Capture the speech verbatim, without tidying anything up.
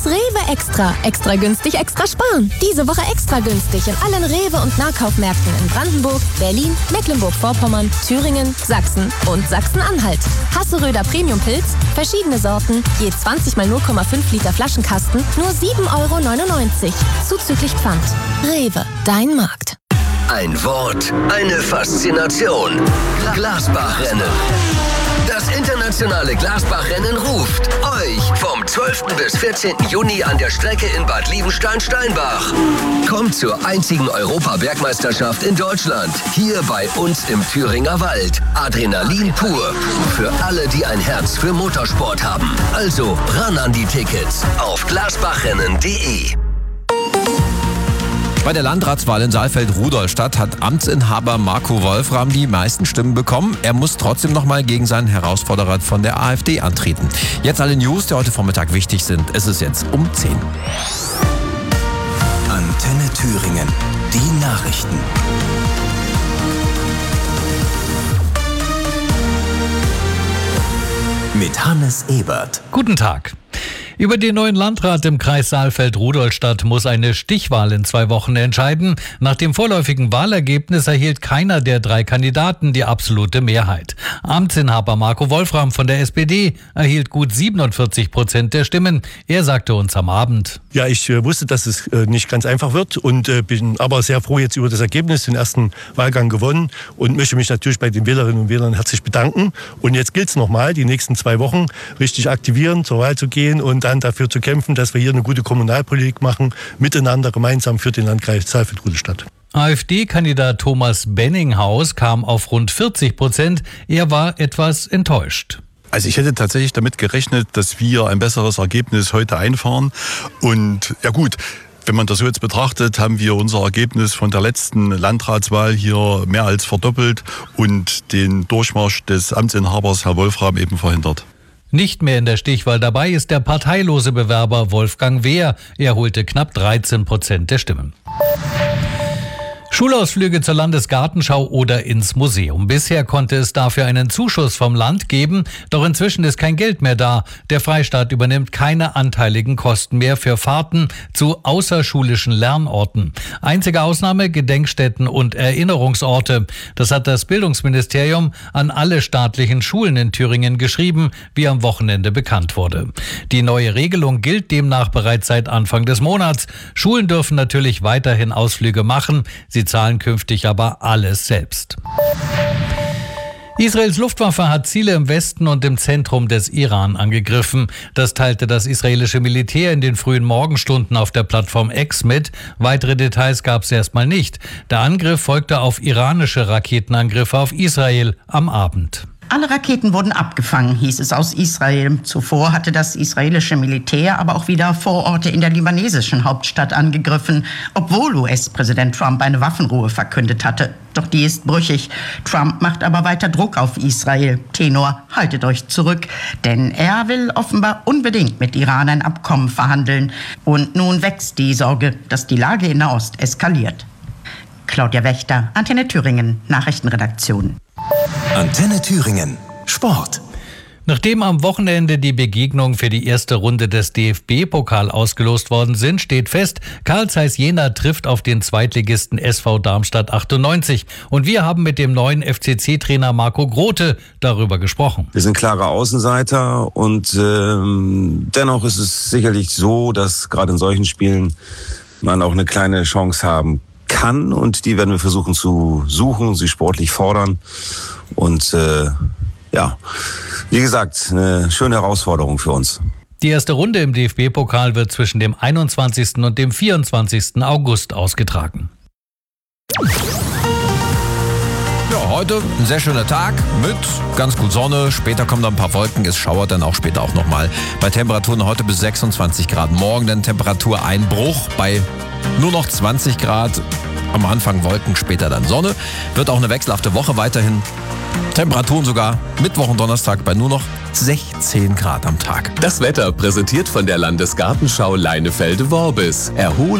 Rewe Extra. Extra günstig, extra sparen. Diese Woche extra günstig in allen Rewe- und Nahkaufmärkten in Brandenburg, Berlin, Mecklenburg-Vorpommern, Thüringen, Sachsen und Sachsen-Anhalt. Hasseröder Premium-Pilz, verschiedene Sorten, je zwanzig mal null Komma fünf Liter Flaschenkasten, nur sieben Euro neunundneunzig. Zuzüglich Pfand. Rewe, dein Markt. Ein Wort, eine Faszination. Glasbachrennen. Das internationale Glasbachrennen ruft euch vom zwölften bis vierzehnten Juni an der Strecke in Bad Liebenstein-Steinbach. Kommt zur einzigen Europa-Bergmeisterschaft in Deutschland. Hier bei uns im Thüringer Wald. Adrenalin pur. Für alle, die ein Herz für Motorsport haben. Also ran an die Tickets auf glasbachrennen punkt de. Bei der Landratswahl in Saalfeld-Rudolstadt hat Amtsinhaber Marco Wolfram die meisten Stimmen bekommen. Er muss trotzdem nochmal gegen seinen Herausforderer von der AfD antreten. Jetzt alle News, die heute Vormittag wichtig sind. Es ist jetzt um zehn. Antenne Thüringen. Die Nachrichten. Mit Hannes Ebert. Guten Tag. Über den neuen Landrat im Kreis Saalfeld-Rudolstadt muss eine Stichwahl in zwei Wochen entscheiden. Nach dem vorläufigen Wahlergebnis erhielt keiner der drei Kandidaten die absolute Mehrheit. Amtsinhaber Marco Wolfram von der S P D erhielt gut siebenundvierzig Prozent der Stimmen. Er sagte uns am Abend: Ja, ich äh, wusste, dass es äh, nicht ganz einfach wird und äh, bin aber sehr froh jetzt über das Ergebnis, den ersten Wahlgang gewonnen und möchte mich natürlich bei den Wählerinnen und Wählern herzlich bedanken. Und jetzt gilt es nochmal, die nächsten zwei Wochen richtig aktivieren, zur Wahl zu gehen und dann dafür zu kämpfen, dass wir hier eine gute Kommunalpolitik machen, miteinander gemeinsam für den Landkreis Saalfeld-Rudolstadt. AfD-Kandidat Thomas Benninghaus kam auf rund vierzig Prozent. Er war etwas enttäuscht. Also ich hätte tatsächlich damit gerechnet, dass wir ein besseres Ergebnis heute einfahren. Und ja gut, wenn man das so jetzt betrachtet, haben wir unser Ergebnis von der letzten Landratswahl hier mehr als verdoppelt und den Durchmarsch des Amtsinhabers Herr Wolfram eben verhindert. Nicht mehr in der Stichwahl dabei ist der parteilose Bewerber Wolfgang Wehr. Er holte knapp dreizehn Prozent der Stimmen. Schulausflüge zur Landesgartenschau oder ins Museum. Bisher konnte es dafür einen Zuschuss vom Land geben, doch inzwischen ist kein Geld mehr da. Der Freistaat übernimmt keine anteiligen Kosten mehr für Fahrten zu außerschulischen Lernorten. Einzige Ausnahme Gedenkstätten und Erinnerungsorte. Das hat das Bildungsministerium an alle staatlichen Schulen in Thüringen geschrieben, wie am Wochenende bekannt wurde. Die neue Regelung gilt demnach bereits seit Anfang des Monats. Schulen dürfen natürlich weiterhin Ausflüge machen. Sie zahlen künftig aber alles selbst. Israels Luftwaffe hat Ziele im Westen und im Zentrum des Iran angegriffen. Das teilte das israelische Militär in den frühen Morgenstunden auf der Plattform X mit. Weitere Details gab es erstmal nicht. Der Angriff folgte auf iranische Raketenangriffe auf Israel am Abend. Alle Raketen wurden abgefangen, hieß es aus Israel. Zuvor hatte das israelische Militär aber auch wieder Vororte in der libanesischen Hauptstadt angegriffen, obwohl U S-Präsident Trump eine Waffenruhe verkündet hatte. Doch die ist brüchig. Trump macht aber weiter Druck auf Israel. Tenor, haltet euch zurück, denn er will offenbar unbedingt mit Iran ein Abkommen verhandeln. Und nun wächst die Sorge, dass die Lage in Nahost eskaliert. Claudia Wächter, Antenne Thüringen, Nachrichtenredaktion. Antenne Thüringen. Sport. Nachdem am Wochenende die Begegnungen für die erste Runde des D F B-Pokal ausgelost worden sind, steht fest, Carl Zeiss Jena trifft auf den Zweitligisten S V Darmstadt achtundneunzig. Und wir haben mit dem neuen F C C-Trainer Marco Grote darüber gesprochen. Wir sind klare Außenseiter und ähm, dennoch ist es sicherlich so, dass gerade in solchen Spielen man auch eine kleine Chance haben kann. Und die werden wir versuchen zu suchen, sie sportlich fordern. Und äh, ja, wie gesagt, eine schöne Herausforderung für uns. Die erste Runde im D F B-Pokal wird zwischen dem einundzwanzigsten und dem vierundzwanzigsten August ausgetragen. Ja, heute ein sehr schöner Tag mit ganz gut Sonne. Später kommen dann ein paar Wolken. Es schauert dann auch später auch nochmal. Bei Temperaturen heute bis sechsundzwanzig Grad. Morgen dann Temperatureinbruch bei nur noch zwanzig Grad. Am Anfang Wolken, später dann Sonne. Wird auch eine wechselhafte Woche weiterhin. Temperaturen sogar Mittwoch und Donnerstag bei nur noch sechzehn Grad am Tag. Das Wetter präsentiert von der Landesgartenschau Leinefelde-Worbis. Erholen